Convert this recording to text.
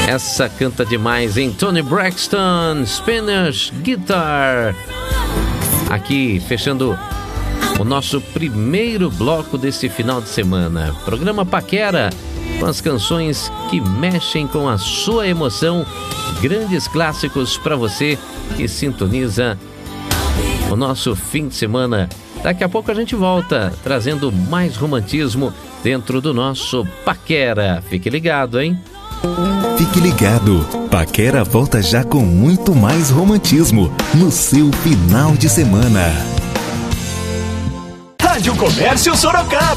Essa canta demais, hein? Toni Braxton, Spanish Guitar. Aqui, fechando o nosso primeiro bloco desse final de semana. Programa Paquera, com as canções que mexem com a sua emoção. Grandes clássicos para você que sintoniza o nosso fim de semana. Daqui a pouco a gente volta, trazendo mais romantismo dentro do nosso Paquera. Fique ligado, hein? Fique ligado, Paquera volta já com muito mais romantismo no seu final de semana. Rádio Comércio Sorocaba.